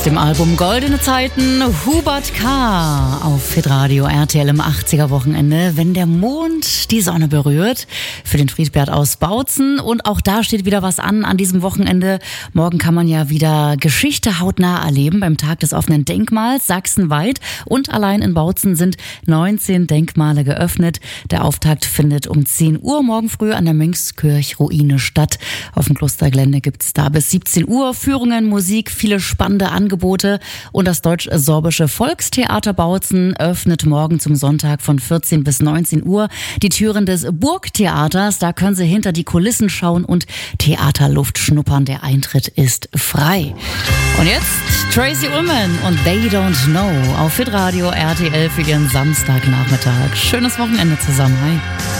dem Album Goldene Zeiten, Hubert K. auf Hitradio RTL im 80er-Wochenende, wenn der Mond die Sonne berührt, für den Friedbert aus Bautzen. Und auch da steht wieder was an diesem Wochenende. Morgen kann man ja wieder Geschichte hautnah erleben beim Tag des offenen Denkmals sachsenweit. Und allein in Bautzen sind 19 Denkmale geöffnet. Der Auftakt findet um 10 Uhr morgen früh an der Mönchskirch-Ruine statt. Auf dem Klostergelände gibt es da bis 17 Uhr Führungen, Musik, viele spannende Angebote. Und das Deutsch-Sorbische Volkstheater Bautzen öffnet morgen zum Sonntag von 14 bis 19 Uhr die Türen des Burgtheaters. Da können Sie hinter die Kulissen schauen und Theaterluft schnuppern. Der Eintritt ist frei. Und jetzt Tracy Ullman und They Don't Know auf Hitradio RTL für Ihren Samstagnachmittag. Schönes Wochenende zusammen. Hi.